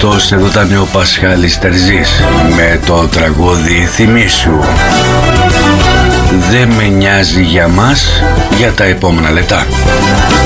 Αυτός εδώ ήταν ο Πασχάλης Τερζής με το τραγούδι «Θυμήσου». Δεν με νοιάζει για μας για τα επόμενα λεπτά.